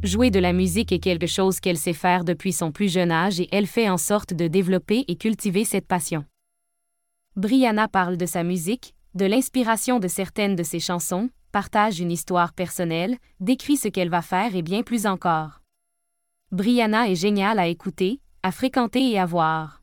Jouer de la musique est quelque chose qu'elle sait faire depuis son plus jeune âge et elle fait en sorte de développer et cultiver cette passion. Brianna parle de sa musique, de l'inspiration de certaines de ses chansons, partage une histoire personnelle, décrit ce qu'elle va faire et bien plus encore. Brianna est géniale à écouter, à fréquenter et à voir.